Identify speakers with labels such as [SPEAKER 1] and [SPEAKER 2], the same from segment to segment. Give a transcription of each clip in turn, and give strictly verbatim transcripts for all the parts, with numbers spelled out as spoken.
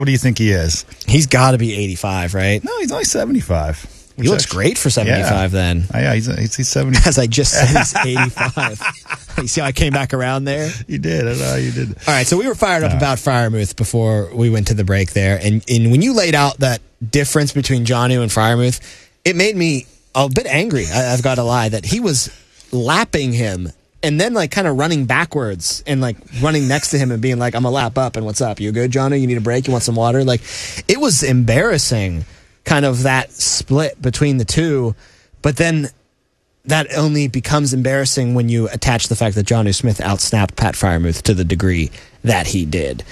[SPEAKER 1] What do you think he is?
[SPEAKER 2] He's got to be eighty-five, right?
[SPEAKER 1] No, he's only seventy-five.
[SPEAKER 2] He looks actually great for seventy-five. Yeah. Then,
[SPEAKER 1] oh, yeah, he's he's, he's seventy.
[SPEAKER 2] As I just said, he's eighty-five. You see how I came back around there?
[SPEAKER 1] You did. I know you did.
[SPEAKER 2] All right, so we were fired up
[SPEAKER 1] uh, about
[SPEAKER 2] Freiermuth before we went to the break there, and and when you laid out that difference between Jonnu and Freiermuth, it made me a bit angry. I, I've got to lie that he was lapping him and then like kind of running backwards and like running next to him and being like, "I'm a lap up," and what's up? You good, Jonnu? You need a break? You want some water? Like, it was embarrassing. Kind of that split between the two, but then that only becomes embarrassing when you attach the fact that Jonnu Smith outsnapped Pat Freiermuth to the degree that he did.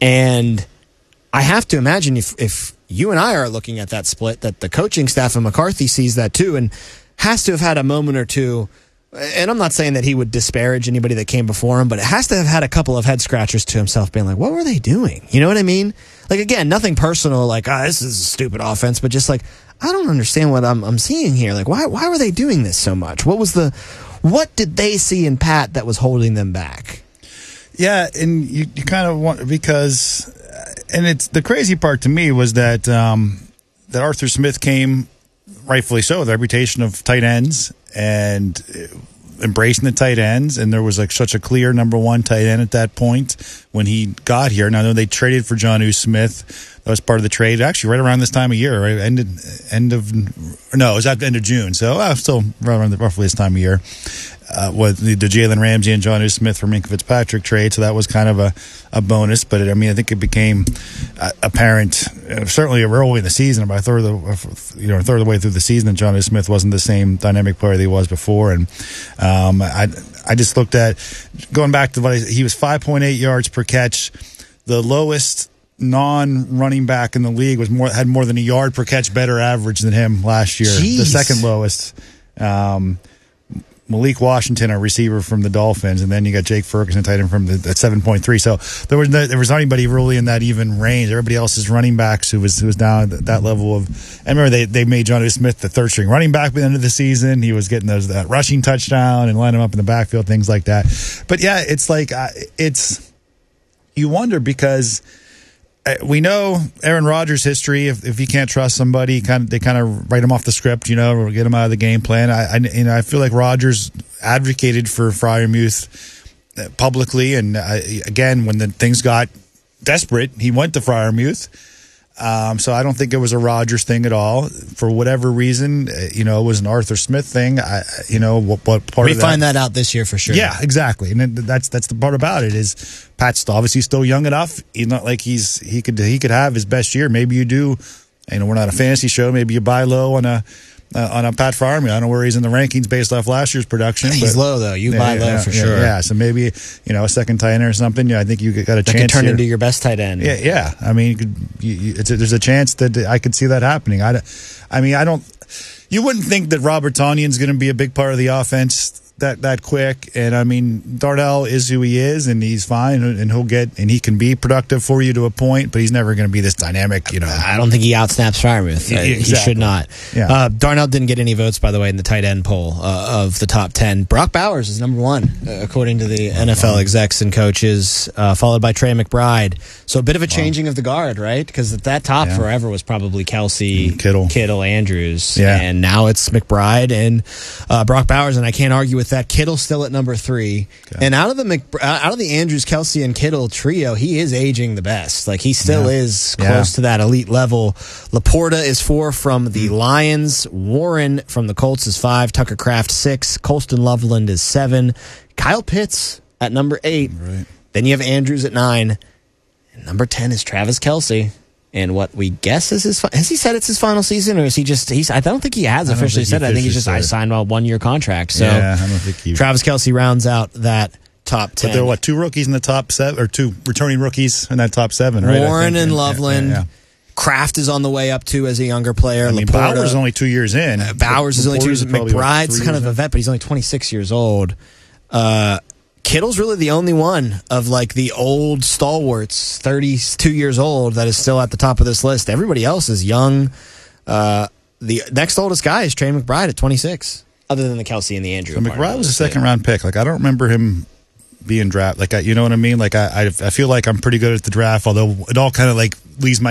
[SPEAKER 2] And I have to imagine if, if you and I are looking at that split, that the coaching staff and McCarthy sees that too and has to have had a moment or two. And I'm not saying that he would disparage anybody that came before him, but it has to have had a couple of head scratchers to himself being like, what were they doing? You know what I mean? Like, again, nothing personal, like, ah, oh, this is a stupid offense, but just like, I don't understand what I'm I'm seeing here. Like, why why were they doing this so much? What was the, what did they see in Pat that was holding them back?
[SPEAKER 1] Yeah, and you, you kind of want, because, and it's, the crazy part to me was that, um, that Arthur Smith came, rightfully so, with a reputation of tight ends, and embracing the tight ends, and there was like such a clear number one tight end at that point when he got here. Now, I know they traded for Jonnu Smith. That was part of the trade, actually, right around this time of year, right? Ended, end of, no, it was at the end of June, so uh, still around the, roughly this time of year. Uh, with the, the Jalen Ramsey and Jonnu Smith for Minkah Fitzpatrick trade, so that was kind of a, a bonus. But it, I mean, I think it became uh, apparent, uh, certainly early in the season, about a third of the, you know, a third of the way through the season, that Jonnu Smith wasn't the same dynamic player that he was before. And um, I, I just looked at, going back to what I, he was five point eight yards per catch, the lowest non-running back in the league was more had more than a yard per catch better average than him last year.
[SPEAKER 2] Jeez.
[SPEAKER 1] The second lowest. Um, Malik Washington, a receiver from the Dolphins, and then you got Jake Ferguson, tight end from the at seven point three. So there was no, there was not anybody really in that even range. Everybody else is running backs who was who was down at that level of. I remember they they made Jonnu Smith the third string running back by the end of the season. He was getting those that rushing touchdown and lining him up in the backfield, things like that. But yeah, it's like uh, it's you wonder because. We know Aaron Rodgers' history. If if he can't trust somebody, kind of they kind of write him off the script, you know, or get him out of the game plan. I, I you know I feel like Rodgers advocated for Freiermuth publicly, and uh, again when the things got desperate, he went to Freiermuth. Um, so I don't think it was a Rodgers thing at all. For whatever reason, you know, it was an Arthur Smith thing. I, you know, what, what part
[SPEAKER 2] we
[SPEAKER 1] of that?
[SPEAKER 2] find that out this year for sure.
[SPEAKER 1] Yeah, exactly. And that's that's the part about it is Pat's obviously still young enough. He's not like he's he could he could have his best year. Maybe you do. You know, we're not a fantasy show. Maybe you buy low on a. Uh, on a Pat Freiermuth. I don't know where he's in the rankings based off last year's production.
[SPEAKER 2] He's
[SPEAKER 1] but,
[SPEAKER 2] low, though. You
[SPEAKER 1] yeah,
[SPEAKER 2] buy
[SPEAKER 1] yeah,
[SPEAKER 2] low
[SPEAKER 1] yeah,
[SPEAKER 2] for
[SPEAKER 1] yeah,
[SPEAKER 2] sure.
[SPEAKER 1] Yeah, so maybe, you know, a second tight end or something. Yeah, I think you got a
[SPEAKER 2] that
[SPEAKER 1] chance
[SPEAKER 2] could turn
[SPEAKER 1] here.
[SPEAKER 2] into your best tight end.
[SPEAKER 1] Yeah, yeah. I mean, you could, you, you, it's a, there's a chance that I could see that happening. I, I mean, I don't. You wouldn't think that Robert Tonyan's going to be a big part of the offense that that quick. And I mean, Darnell is who he is, and he's fine, and he'll get and he can be productive for you to a point, but he's never going to be this dynamic. You know,
[SPEAKER 2] I don't think he outsnaps Freiermuth.
[SPEAKER 1] Yeah,
[SPEAKER 2] He
[SPEAKER 1] exactly.
[SPEAKER 2] should not.
[SPEAKER 1] Yeah.
[SPEAKER 2] Uh, Darnell didn't get any votes, by the way, in the tight end poll uh, of the top ten. Brock Bowers is number one, uh, according to the N F L execs and coaches, uh, followed by Trey McBride. So a bit of a changing of the guard, right? Because at that top
[SPEAKER 1] Yeah.
[SPEAKER 2] forever was probably Kelsey,
[SPEAKER 1] Kittle,
[SPEAKER 2] Kittle, Andrews,
[SPEAKER 1] yeah.
[SPEAKER 2] and now it's McBride and uh, Brock Bowers, and I can't argue with that. Kittle still at number three, okay. And out of the Mc, out of the Andrews, Kelsey, and Kittle trio, he is aging the best. Like he still
[SPEAKER 1] yeah.
[SPEAKER 2] is close
[SPEAKER 1] yeah.
[SPEAKER 2] to that elite level. Laporta is four from the Lions. Warren from the Colts is five. Tucker Kraft six. Colston Loveland is seven. Kyle Pitts at number eight.
[SPEAKER 1] Right.
[SPEAKER 2] Then you have Andrews at nine. And number ten is Travis Kelce. And what we guess is his, has he said it's his final season, or is he just, he's, I don't think he has officially
[SPEAKER 1] think
[SPEAKER 2] said
[SPEAKER 1] he
[SPEAKER 2] it. I think he's just, I
[SPEAKER 1] said.
[SPEAKER 2] signed a one year contract. So
[SPEAKER 1] yeah, I don't think he.
[SPEAKER 2] Travis Kelce rounds out that top ten.
[SPEAKER 1] But there are, what, two rookies in the top seven, or two returning rookies in that top seven, right?
[SPEAKER 2] Warren and
[SPEAKER 1] yeah,
[SPEAKER 2] Loveland.
[SPEAKER 1] Yeah, yeah.
[SPEAKER 2] Kraft is on the way up too as a younger player.
[SPEAKER 1] I mean,
[SPEAKER 2] Laporta,
[SPEAKER 1] Bowers is only two years in.
[SPEAKER 2] Uh, Bowers is only two years in. McBride's kind of a
[SPEAKER 1] in.
[SPEAKER 2] vet, but he's only twenty-six years old. Uh, Kittle's really the only one of like the old stalwarts, thirty-two years old, that is still at the top of this list. Everybody else is young. Uh, the next oldest guy is Trey McBride at twenty-six, other than the Kelsey and the Andrew.
[SPEAKER 1] So McBride was a second round pick. Like, I don't remember him being draft. Like, I, you know what I mean? Like, I, I, I feel like I'm pretty good at the draft, although it all kind of like leaves my